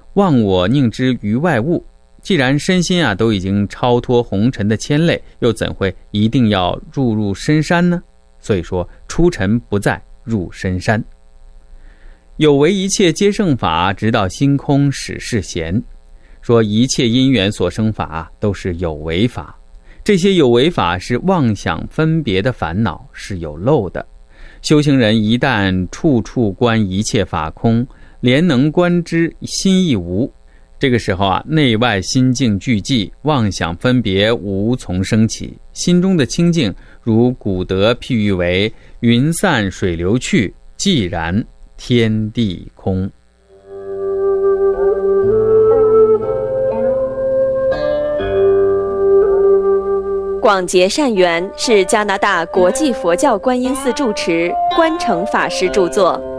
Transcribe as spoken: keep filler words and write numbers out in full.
忘我宁之于外物。既然身心啊都已经超脱红尘的牵累，又怎会一定要入入深山呢？所以说出尘不在，入深山。有为一切皆圣法，直到心空始是闲。说一切因缘所生法都是有为法，这些有为法是妄想分别的烦恼，是有漏的。修行人一旦处处观一切法空，连能观之心亦无，这个时候啊，内外心境俱寂，妄想分别无从生起，心中的清净如古德譬喻为云散水流去，寂然天地空。 广结善缘是加拿大国际佛教观音寺住持关诚法师著作。